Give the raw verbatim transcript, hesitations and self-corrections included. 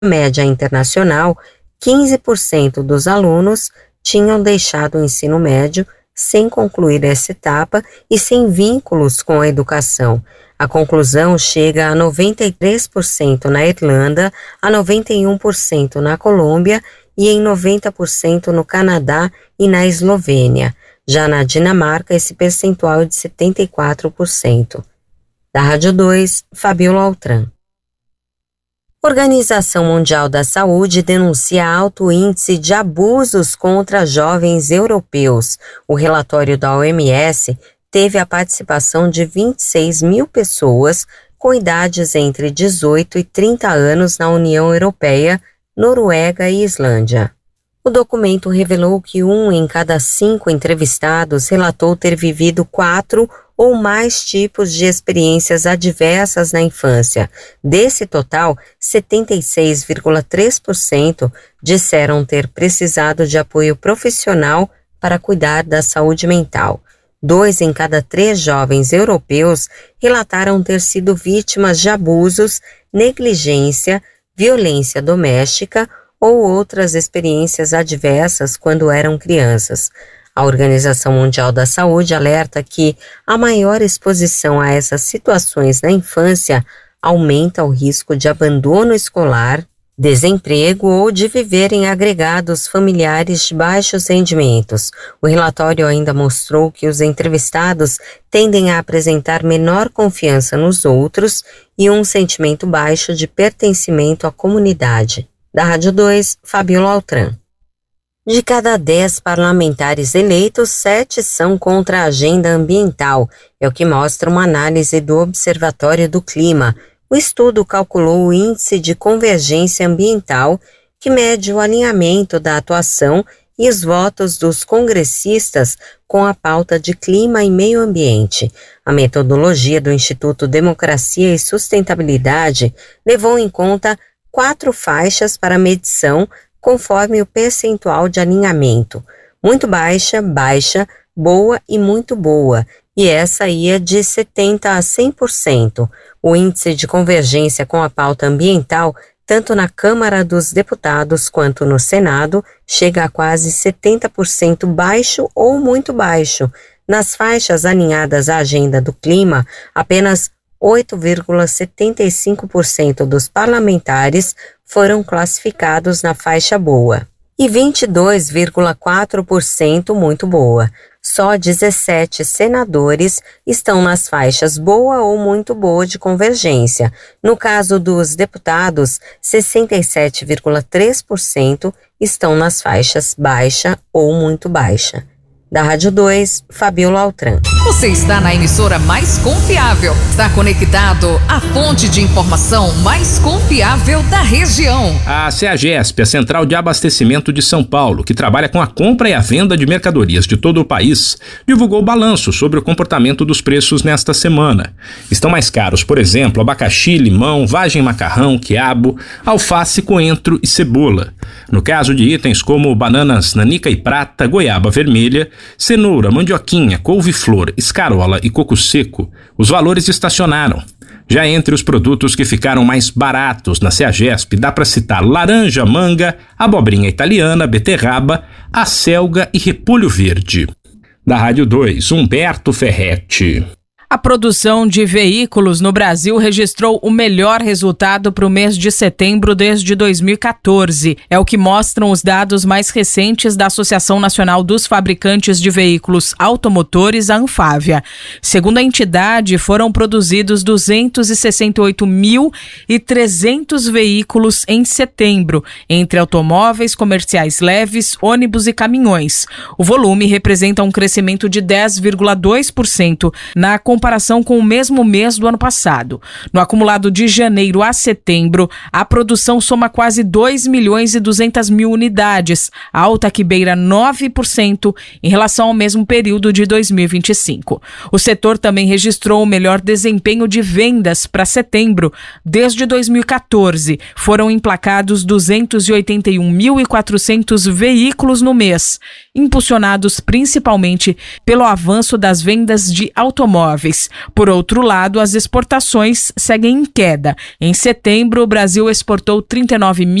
média internacional, quinze por cento dos alunos tinham deixado o ensino médio sem concluir essa etapa e sem vínculos com a educação. A conclusão chega a noventa e três por cento na Irlanda, a noventa e um por cento na Colômbia e em noventa por cento no Canadá e na Eslovênia. Já na Dinamarca, esse percentual é de setenta e quatro por cento. Da Rádio dois, Fabiola Altran. Organização Mundial da Saúde denuncia alto índice de abusos contra jovens europeus. O relatório da O M S teve a participação de vinte e seis mil pessoas com idades entre dezoito e trinta anos na União Europeia, Noruega e Islândia. O documento revelou que um em cada cinco entrevistados relatou ter vivido quatro ou mais tipos de experiências adversas na infância. Desse total, setenta e seis vírgula três por cento disseram ter precisado de apoio profissional para cuidar da saúde mental. Dois em cada três jovens europeus relataram ter sido vítimas de abusos, negligência, violência doméstica ou outras experiências adversas quando eram crianças. A Organização Mundial da Saúde alerta que a maior exposição a essas situações na infância aumenta o risco de abandono escolar, desemprego ou de viver em agregados familiares de baixos rendimentos. O relatório ainda mostrou que os entrevistados tendem a apresentar menor confiança nos outros e um sentimento baixo de pertencimento à comunidade. Da Rádio dois, Fabiola Altran. De cada dez parlamentares eleitos, sete são contra a agenda ambiental, é o que mostra uma análise do Observatório do Clima. O estudo calculou o índice de convergência ambiental, que mede o alinhamento da atuação e os votos dos congressistas com a pauta de clima e meio ambiente. A metodologia do Instituto Democracia e Sustentabilidade levou em conta quatro faixas para medição conforme o percentual de alinhamento: muito baixa, baixa, boa e muito boa, e essa ia de setenta a cem por cento. O índice de convergência com a pauta ambiental, tanto na Câmara dos Deputados quanto no Senado, chega a quase setenta por cento baixo ou muito baixo. Nas faixas alinhadas à agenda do clima, apenas oito vírgula setenta e cinco por cento dos parlamentares foram classificados na faixa boa e vinte e dois vírgula quatro por cento muito boa. Só dezessete senadores estão nas faixas boa ou muito boa de convergência. No caso dos deputados, sessenta e sete vírgula três por cento estão nas faixas baixa ou muito baixa. Da Rádio dois, Fabiola Altran. Você está na emissora mais confiável. Está conectado à fonte de informação mais confiável da região. A CEAGESP, a Central de Abastecimento de São Paulo, que trabalha com a compra e a venda de mercadorias de todo o país, divulgou balanço sobre o comportamento dos preços nesta semana. Estão mais caros, por exemplo, abacaxi, limão, vagem macarrão, quiabo, alface, coentro e cebola. No caso de itens como bananas nanica e prata, goiaba vermelha, cenoura, mandioquinha, couve-flor, escarola e coco seco, os valores estacionaram. Já entre os produtos que ficaram mais baratos na CEAGESP, dá para citar laranja, manga, abobrinha italiana, beterraba, acelga e repolho verde. Da Rádio dois, Humberto Ferretti. A produção de veículos no Brasil registrou o melhor resultado para o mês de setembro desde dois mil e quatorze. É o que mostram os dados mais recentes da Associação Nacional dos Fabricantes de Veículos Automotores, a Anfávia. Segundo a entidade, foram produzidos duzentos e sessenta e oito mil e trezentos veículos em setembro, entre automóveis, comerciais leves, ônibus e caminhões. O volume representa um crescimento de dez vírgula dois por cento na comparação comparação com o mesmo mês do ano passado. No acumulado de janeiro a setembro, a produção soma quase dois milhões e duzentas mil unidades, alta que beira nove por cento em relação ao mesmo período de dois mil e vinte e cinco. O setor também registrou o melhor desempenho de vendas para setembro desde dois mil e quatorze. Foram emplacados duzentos e oitenta e um mil e quatrocentos veículos no mês, impulsionados principalmente pelo avanço das vendas de automóveis. dólares. Por outro lado, as exportações seguem em queda. Em setembro, o Brasil exportou trinta e nove mil